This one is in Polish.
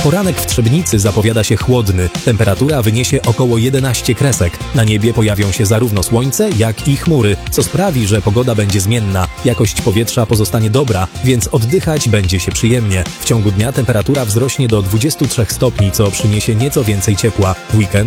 Poranek w Trzebnicy zapowiada się chłodny. Temperatura wyniesie około 11 kresek. Na niebie pojawią się zarówno słońce, jak i chmury, co sprawi, że pogoda będzie zmienna. Jakość powietrza pozostanie dobra, więc oddychać będzie się przyjemnie. W ciągu dnia temperatura wzrośnie do 23 stopni, co przyniesie nieco więcej ciepła. W weekend